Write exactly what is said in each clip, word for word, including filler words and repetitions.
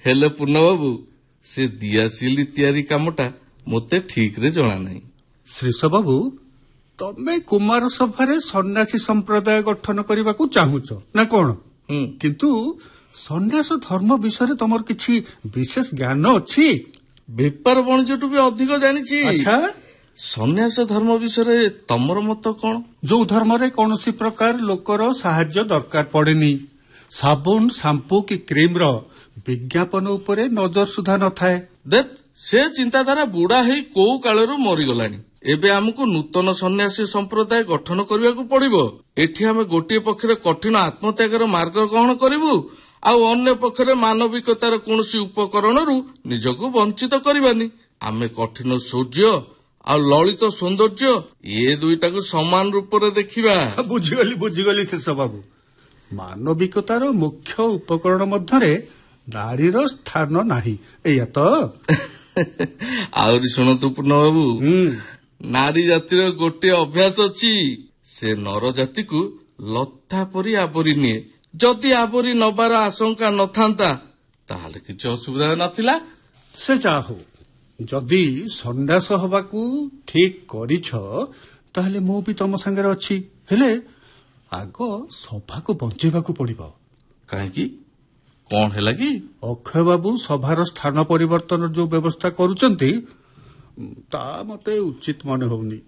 ହେଲେ ପୂର୍ଣ୍ଣ ବାବୁ ସେ ଦିଆସିଲି ତିଆରି କାମଟା ମୋତେ ଠିକରେ ଜଣା ନାହିଁ। ଶ୍ରୀଷ ବାବୁ, ତମେ କୁମାର ସଭାରେ ସନ୍ନ୍ୟାସୀ ସମ୍ପ୍ରଦାୟ ଗଠନ କରିବାକୁ ଚାହୁଁଛ ନା କଣ? କିନ୍ତୁ ସନ୍ନ୍ୟାସ ଧର୍ମ ବିଷୟରେ ତମର କିଛି ବିଶେଷ ଜ୍ଞାନ ଅଛି? ବେପାର ବାଣିଜ୍ୟଠୁ ବି ଅଧିକ ଜାଣିଛି। ଆଚ୍ଛା, ସନ୍ନ୍ୟାସ ଧର୍ମ ବିଷୟରେ ତମର ମତ କଣ? ଯୋଉ ଧର୍ମରେ କୌଣସି ପ୍ରକାର ଲୋକର ସାହାଯ୍ୟ ଦରକାର ପଡେନି, ସାବୁନ ସାମ୍ପୁ କି କ୍ରିମର ବିଜ୍ଞାପନ ଉପରେ ନଜର ସୁଧା ନଥାଏ। ଦେଖ, ସେ ଚିନ୍ତାଧାରା ବୁଢା ହେଇ କୋଉ କାଳରୁ ମରିଗଲାଣି। ଏବେ ଆମକୁ ନୂତନ ସନ୍ନ୍ୟାସୀ ସମ୍ପ୍ରଦାୟ ଗଠନ କରିବାକୁ ପଡିବ। ଏଠି ଆମେ ଗୋଟିଏ ପକ୍ଷରେ କଠିନ ଆତ୍ମତ୍ୟାଗର ମାର୍ଗ ଗ୍ରହଣ କରିବୁ, ଆଉ ଅନ୍ୟ ପକ୍ଷରେ ମାନବିକତାର କୌଣସି ଉପକରଣରୁ ନିଜକୁ ବଞ୍ଚିତ କରିବାନି। ଆମେ କଠିନ ସୌର୍ଯ୍ୟ ଆଉ ଲଳିତ ସୌନ୍ଦର୍ଯ୍ୟ ଏ ଦୁଇଟାକୁ ସମାନ ରୂପରେ ଦେଖିବା। ବୁଝିଗଲି ବୁଝିଗଲି ଶେଷ ବାବୁ। ମାନବିକତାର ମୁଖ୍ୟ ଉପକରଣ ମଧ୍ୟରେ ନାରୀର ସ୍ଥାନ ନାହିଁ, ଏଇଆ ତ? ଆହୁରି ଶୁଣନ୍ତୁ ପୂର୍ଣ୍ଣ ବାବୁ, ନାରୀ ଜାତିର ଗୋଟିଏ ଅଭ୍ୟାସ ଅଛି। ସେ ନର ଜାତିକୁ ଲତା ପରି ଆବରି ନିଏ। ଯଦି ଆବରି ନବାର ଆଶଙ୍କା ନଥାନ୍ତା ତାହେଲେ କିଛି ଅସୁବିଧା ନଥିଲା। ସେ ଯାହା ହଉ, ଯଦି ସନ୍ନ୍ୟାସ ହବାକୁ ଠିକ କରିଛ ତାହେଲେ ମୁଁ ବି ତମ ସାଙ୍ଗରେ ଅଛି। ହେଲେ ଆଗ ସଭାକୁ ବଞ୍ଚେଇବାକୁ ପଡିବ। କାହିଁକି? କଣ ହେଲା କି? ଅକ୍ଷୟ ବାବୁ ସଭାର ସ୍ଥାନ ପରିବର୍ତ୍ତନ ଯୋଉ ବ୍ୟବସ୍ଥା କରୁଛନ୍ତି ତା ମତେ ଉଚିତ ମନେ ହଉନି।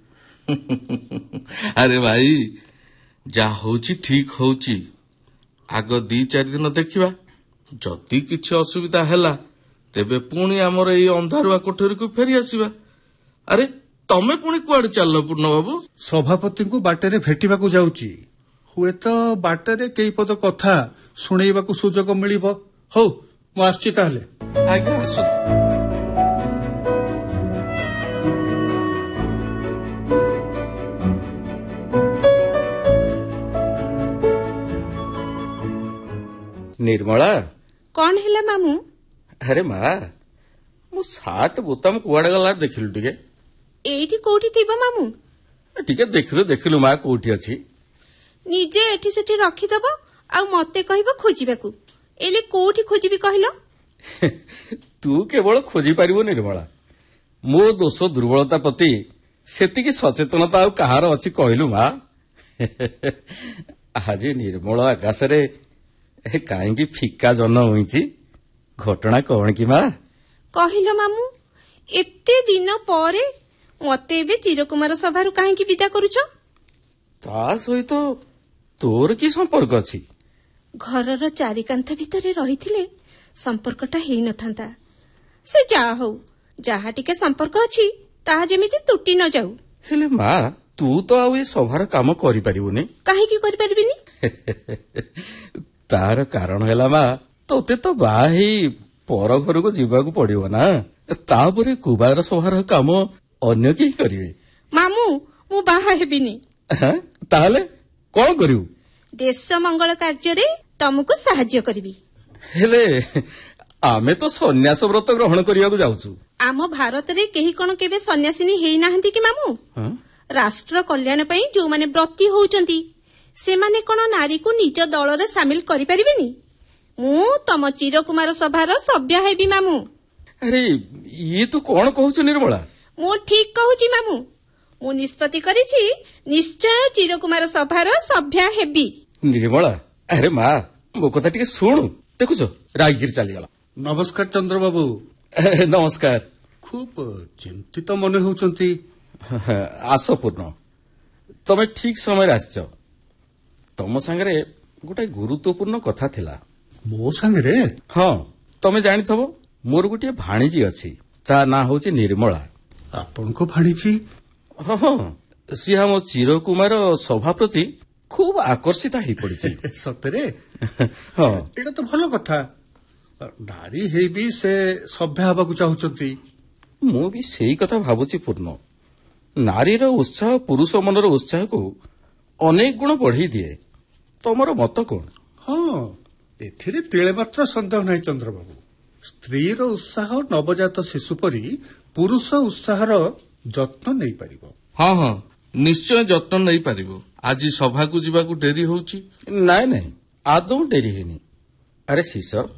ଆରେ ଭାଇ, ଯାହା ହଉଛି ଠିକ ହଉଛି। ଆଗ ଦି ଚାରି ଦିନ ଦେଖିବା। ଯଦି କିଛି ଅସୁବିଧା ହେଲା ତେବେ ପୁଣି ଆମର ଏଇ ଅନ୍ଧାରୁଆ କୋଠରୀକୁ ଫେରି ଆସିବା। ଆରେ ତମେ ପୁଣି କୁଆଡେ ଚାଲ ପୂର୍ଣ୍ଣ ବାବୁ? ସଭାପତିଙ୍କୁ ବାଟରେ ଭେଟିବାକୁ ଯାଉଛି। ହୁଏତ ବାଟରେ କେଇ ପଦ କଥା ଶୁଣେଇବାକୁ ସୁଯୋଗ ମିଳିବ। ହଉ, ମୁଁ ଆସୁଛି ତାହେଲେ। ଆଜ୍ଞା, ଆସନ୍ତୁ। ନିର୍ମଳା। କଣ ହେଲା ମାମୁଁ? ଆରେ ମା, ମୁଁ ସାର୍ଟ ବୋତାମ କୁଆଡେ ଗଲା ଦେଖିଲୁ ଟିକେ? ଏଇଠି କୋଉଠି ଥିବ ମାମୁଁ? ଟିକେ ଦେଖିଲୁ ଦେଖିଲୁ ମା, କୋଉଠି ଅଛି? ନିଜେ ଏଠି ସେଠି ରଖିଦବ ଆଉ ମତେ କହିବ ଖୋଜିବାକୁ। ଏଲେ କୋଉଠି ଖୋଜିବି କହିଲ? ତୁ କେବଳ ଖୋଜି ପାରିବୁ ନିର୍ମଳା। ମୋ ଦୋଷ ଦୁର୍ବଳତା ପ୍ରତି ସେତିକି ସଚେତନତା ଆଉ କାହାର ଅଛି କହିଲୁ ମା? ଆଜି ନିର୍ମଳ ଆକାଶରେ କାହିଁକି ଫିକା ଜହ୍ନ ହୋଇଛି? ଘଟଣା କଣ କି ମା? କହିଲ ମାମୁଁ, ଏତେ ଦିନ ପରେ ମତେ ଏବେ ଚିରକୁମାର ସଭାରୁ କାହିଁକି ବିଦା କରୁଛ? ତା ସହିତ ତୋର କି ସମ୍ପର୍କ ଅଛି? ଘରର ଚାରିକାନ୍ଥ ଭିତରେ ରହିଥିଲେ ସମ୍ପର୍କଟା ହେଇନଥାନ୍ତା। ସେ ଯାହା ହଉ, ଯାହା ଟିକେ ସମ୍ପର୍କ ଅଛି ତାହା ଯେମିତି ତୁଟି ନ ଯାଉ। ହେଲେ ମା, ତୁ ତ ଆଉ ଏ ସଭାର କାମ କରିପାରିବୁନି। କାହିଁକି କରିପାରିବିନି? ତାର କାରଣ ହେଲା ମା, ତୋତେ ତ ବାହା ହେଇ ପର ଘରକୁ ଯିବାକୁ ପଡିବ ନା। ତାପରେ କୁମାର ସଭାର କାମ ଅନ୍ୟ କେହି କରିବେ? ମାମୁଁ, ମୁଁ ବାହା ହେବିନି। ତାହେଲେ କଣ କରିବୁ? ଦେଶ ମଙ୍ଗଳ କାର୍ଯ୍ୟରେ ତମକୁ ସାହାଯ୍ୟ କରିବି। ହେଲେ ଆମେ ତ ସନ୍ନ୍ୟାସ ବ୍ରତ ଗ୍ରହଣ କରିବାକୁ ଯାଉଛୁ। ଆମ ଭାରତରେ କେହି କଣ କେବେ ସନ୍ନ୍ୟାସିନୀ ହେଇନାହାନ୍ତି କି ମାମୁଁ? ରାଷ୍ଟ୍ର କଲ୍ୟାଣ ପାଇଁ ଯୋଉମାନେ ବ୍ରତୀ ହଉଛନ୍ତି ସେମାନେ କଣ ନାରୀକୁ ନିଜ ଦଳରେ ସାମିଲ କରିପାରିବେନି? ମୁଁ ତମ ଚିରକୁମାର ସଭାର ସଭ୍ୟ ହେବି ମାମୁଁ। ଆରେ ଇଏ ତୁ କଣ କହୁଛୁ ନିର୍ମଳା? ମୁଁ ଠିକ କହୁଛି ମାମୁଁ। ମୁଁ ନିଷ୍ପତ୍ତି କରିଛି, ନିଶ୍ଚୟ ଚିରକୁମାର ସଭାର ସଭ୍ୟ ହେବି। ନିର୍ମଳା, ଆରେ ମା, ମୋ କଥା ଟିକେ ଶୁଣୁ। ଦେଖୁଛ ରାଗିରି ଚାଲିଗଲା। ନମସ୍କାର ଚନ୍ଦ୍ରବାବୁ। ନମସ୍କାର। ଖୁବ ଚିନ୍ତିତ ମନେ ହେଉଛନ୍ତି। ଆସ ପୂର୍ଣ୍ଣ, ତମେ ଠିକ ସମୟରେ ଆସିଛ। ତମ ସାଙ୍ଗରେ ଗୋଟେ ଗୁରୁତ୍ୱପୂର୍ଣ୍ଣ କଥା ଥିଲା। ମୋ ସାଙ୍ଗରେ? ହଁ, ତମେ ଜାଣିଥବ ମୋର ଗୋଟିଏ ଭାଣିଜୀ ଅଛି। ତା ନାଁ ହଉଛି ନିର୍ମଳା। ଆପଣଙ୍କ ଭାଣିଜୀ? ହଁ ହଁ, ସିଏ ଆମ ଚିରକୁମାର ସଭା ପ୍ରତି ଖୁବ ଆକର୍ଷିତ ହେଇପଡିଛି। ସତରେ? ହଁ, ଏଇଟା ତ ଭଲ କଥା। ନାରୀ ହେଇ ବି ସେ ସଭ୍ୟ ହେବାକୁ ଚାହୁଁଛନ୍ତି। ମୁଁ ବି ସେଇ କଥା ଭାବୁଛି ପୂର୍ଣ୍ଣ। ନାରୀର ଉତ୍ସାହ ପୁରୁଷ ମନର ଉତ୍ସାହକୁ ଅନେକ ଗୁଣ ବଢେଇ ଦିଏ। ତମର ମତ କଣ? ହଁ, ଏଥିରେ ତିଳେ ମାତ୍ର ସନ୍ଦେହ ନାହିଁ ଚନ୍ଦ୍ରବାବୁ। ସ୍ତ୍ରୀର ଉତ୍ସାହ ନବଜାତ ଶିଶୁ ପରି ପୁରୁଷ ଉତ୍ସାହର ଯତ୍ନ ନେଇପାରିବ। ହଁ ହଁ, ନିଶ୍ଚୟ ଯତ୍ନ ନେଇପାରିବ। ଆଜି ସଭାକୁ ଯିବାକୁ ଡେରି ହଉଛି? ନାଇଁ ନାଇଁ, ଆଦୌ ଡେରି ହେଇନି। ଆରେ ଶିଷ,